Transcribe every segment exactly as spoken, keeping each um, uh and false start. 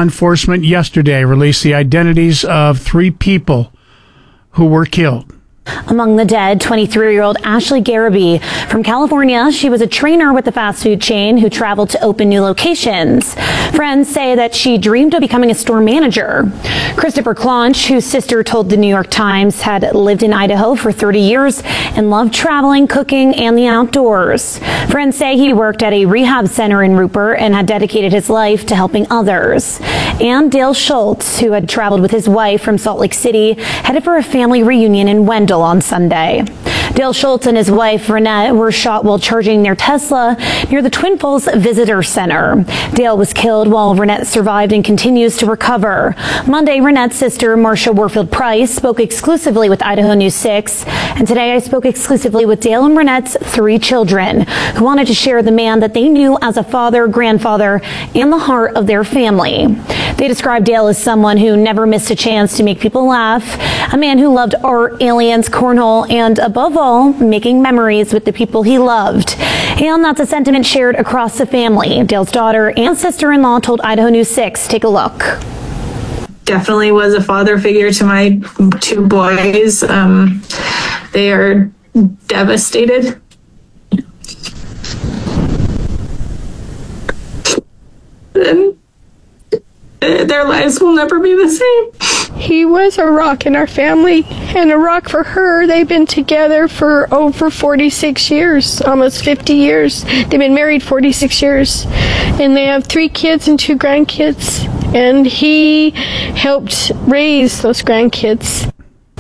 law enforcement yesterday released the identities of three people who were killed. Among the dead, twenty-three-year-old Ashley Garraby from California. She was a trainer with the fast food chain who traveled to open new locations. Friends say that she dreamed of becoming a store manager. Christopher Claunch, whose sister told the New York Times, had lived in Idaho for thirty years and loved traveling, cooking, and the outdoors. Friends say he worked at a rehab center in Rupert and had dedicated his life to helping others. And Dale Schultz, who had traveled with his wife from Salt Lake City, headed for a family reunion in Wendell on Sunday. Dale Schultz and his wife, Renette, were shot while charging their Tesla near the Twin Falls Visitor Center. Dale was killed while Renette survived and continues to recover. Monday, Renette's sister, Marcia Warfield Price, spoke exclusively with Idaho News six. And today I spoke exclusively with Dale and Renette's three children, who wanted to share the man that they knew as a father, grandfather, and the heart of their family. They described Dale as someone who never missed a chance to make people laugh, a man who loved art, aliens, cornhole, and above all, making memories with the people he loved. And that's a sentiment shared across the family. Dale's daughter and sister-in-law told Idaho News six. Take a look. Definitely was a father figure to my two boys. Um, they are devastated. And their lives will never be the same. He was a rock in our family and a rock for her. They've been together for over forty-six years, almost fifty years. They've been married forty-six years, and they have three kids and two grandkids, and he helped raise those grandkids.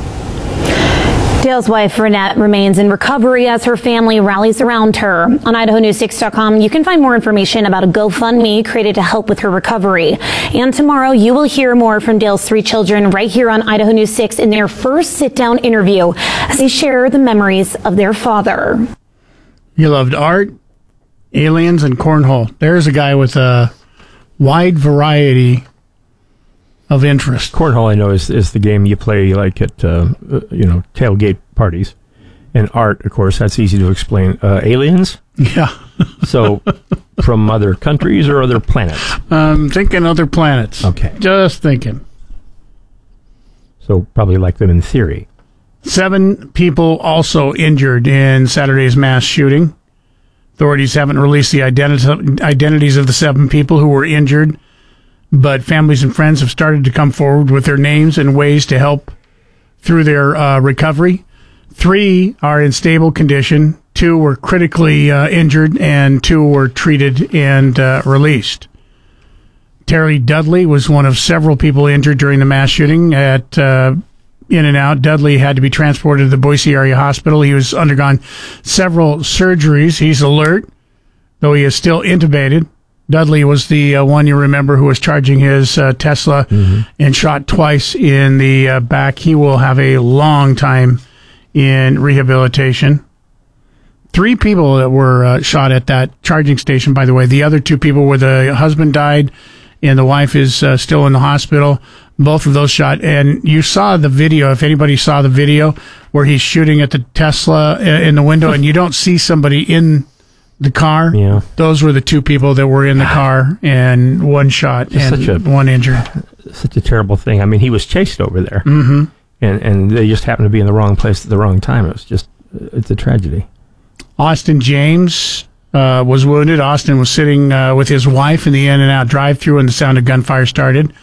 Dale's wife, Renette, remains in recovery as her family rallies around her. On Idaho News six dot com, you can find more information about a GoFundMe created to help with her recovery. And tomorrow, you will hear more from Dale's three children right here on Idaho News six in their first sit-down interview as they share the memories of their father. You loved art, aliens, and cornhole. There's a guy with a wide variety of interest. Cornhole, I know, is, is the game you play like at, uh, you know, tailgate parties. And art, of course, that's easy to explain. Uh, aliens? Yeah. So, from other countries or other planets? I'm thinking other planets. Okay. Just thinking. So, probably like them in theory. Seven people also injured in Saturday's mass shooting. Authorities haven't released the identi- identities of the seven people who were injured, but families and friends have started to come forward with their names and ways to help through their uh, recovery. Three are in stable condition. Two were critically uh, injured, and two were treated and uh, released. Terry Dudley was one of several people injured during the mass shooting at uh, In-N-Out. Dudley had to be transported to the Boise area hospital. He was undergone several surgeries. He's alert, though he is still intubated. Dudley was the uh, one you remember who was charging his uh, Tesla mm-hmm. and shot twice in the uh, back. He will have a long time in rehabilitation. Three people that were uh, shot at that charging station, by the way. The other two people where the husband died and the wife is uh, still in the hospital. Both of those shot. And you saw the video, if anybody saw the video, where he's shooting at the Tesla in the window and you don't see somebody in the car. Yeah. Those were the two people that were in the car, and one shot Just and such a, one injured. Such a terrible thing. I mean, he was chased over there, mm-hmm. and and they just happened to be in the wrong place at the wrong time. It was just, it's a tragedy. Austin James uh, was wounded. Austin was sitting uh, with his wife in the In-N-Out drive-thru, and the sound of gunfire started.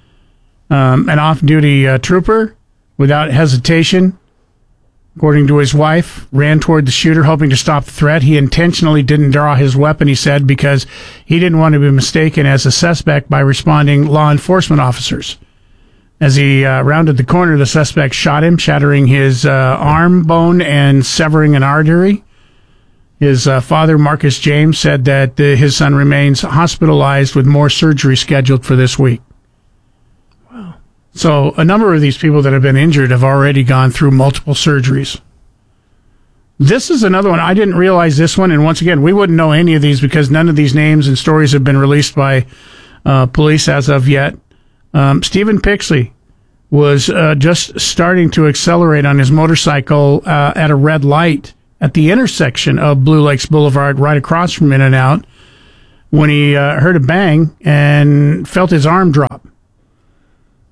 Um, an off-duty uh, trooper, without hesitation, according to his wife, ran toward the shooter, hoping to stop the threat. He intentionally didn't draw his weapon, he said, because he didn't want to be mistaken as a suspect by responding law enforcement officers. As he uh, rounded the corner, the suspect shot him, shattering his uh, arm bone and severing an artery. His uh, father, Marcus James, said that uh, his son remains hospitalized with more surgery scheduled for this week. So a number of these people that have been injured have already gone through multiple surgeries. This is another one. I didn't realize this one. And once again, we wouldn't know any of these because none of these names and stories have been released by uh, police as of yet. Um, Stephen Pixley was uh, just starting to accelerate on his motorcycle uh, at a red light at the intersection of Blue Lakes Boulevard right across from In-N-Out when he uh, heard a bang and felt his arm drop.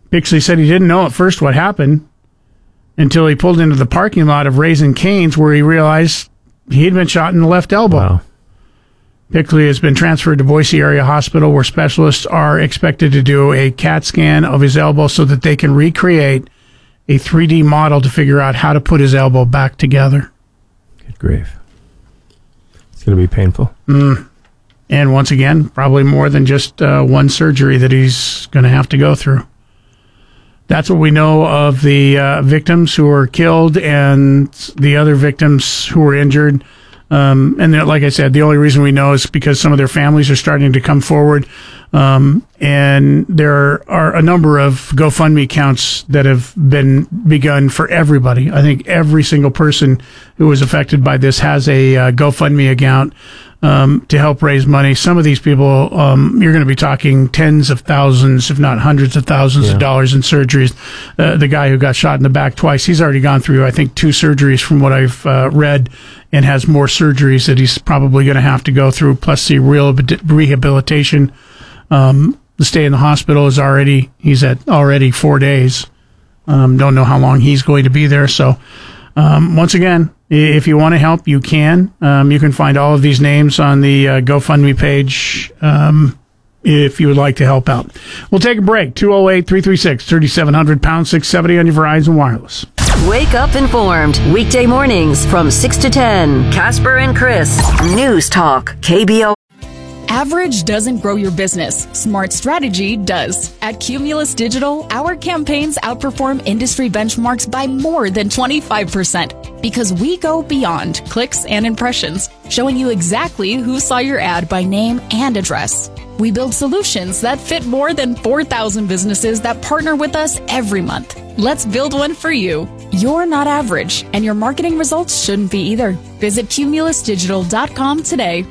Bixley said he didn't know at first what happened until he pulled into the parking lot of Raising Cane's, where he realized he had been shot in the left elbow. Wow. Bixley has been transferred to Boise Area Hospital, where specialists are expected to do a CAT scan of his elbow so that they can recreate a three D model to figure out how to put his elbow back together. Good grief. It's going to be painful. Mm. And once again, probably more than just uh, one surgery that he's going to have to go through. That's what we know of the uh, victims who were killed and the other victims who were injured. Um, and like I said, the only reason we know is because some of their families are starting to come forward. Um, and there are a number of GoFundMe accounts that have been begun for everybody. I think every single person who was affected by this has a uh, GoFundMe account um, to help raise money. Some of these people, um, you're going to be talking tens of thousands, if not hundreds of thousands yeah. of dollars in surgeries. Uh, the guy who got shot in the back twice, he's already gone through, I think, two surgeries from what I've uh, read, and has more surgeries that he's probably going to have to go through, plus the real rehabilitation. Um, the stay in the hospital is already, he's at already four days. Um, don't know how long he's going to be there. So, um, once again, if you want to help, you can. Um, you can find all of these names on the uh, GoFundMe page um, if you would like to help out. We'll take a break. two oh eight, three three six, three seven zero zero, pound six seventy on your Verizon Wireless. Wake up informed. Weekday mornings from six to ten. Casper and Chris. News Talk. K B O. Average doesn't grow your business. Smart strategy does. At Cumulus Digital, our campaigns outperform industry benchmarks by more than twenty-five percent because we go beyond clicks and impressions, showing you exactly who saw your ad by name and address. We build solutions that fit more than four thousand businesses that partner with us every month. Let's build one for you. You're not average, and your marketing results shouldn't be either. Visit cumulus digital dot com today.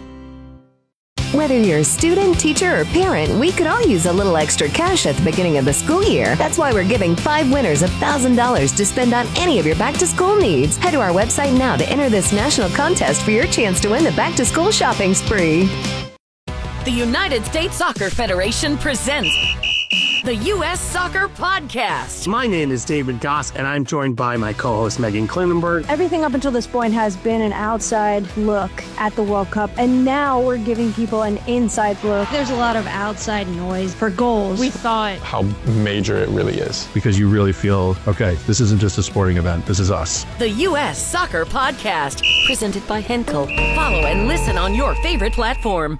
Whether you're a student, teacher, or parent, we could all use a little extra cash at the beginning of the school year. That's why we're giving five winners one thousand dollars to spend on any of your back-to-school needs. Head to our website now to enter this national contest for your chance to win the back-to-school shopping spree. The United States Soccer Federation presents the U S Soccer Podcast. My name is David Goss, and I'm joined by my co-host Megan Klinenberg. Everything up until this point has been an outside look at the World Cup, and now we're giving people an inside look. There's a lot of outside noise for goals. We thought how major it really is. Because you really feel, okay, this isn't just a sporting event, this is us. The U S Soccer Podcast, presented by Henkel. Follow and listen on your favorite platform.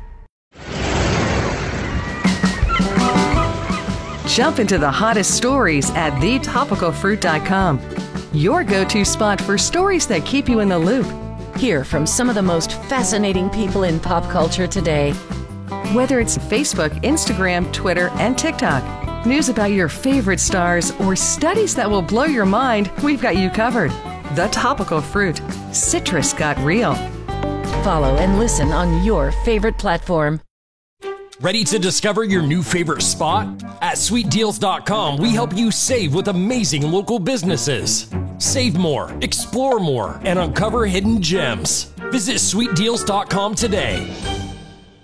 Jump into the hottest stories at the topical fruit dot com. Your go-to spot for stories that keep you in the loop. Hear from some of the most fascinating people in pop culture today. Whether it's Facebook, Instagram, Twitter, and TikTok, news about your favorite stars, or studies that will blow your mind, we've got you covered. The Topical Fruit. Citrus got real. Follow and listen on your favorite platform. Ready to discover your new favorite spot? At sweet deals dot com, we help you save with amazing local businesses. Save more, explore more, and uncover hidden gems. Visit sweet deals dot com today.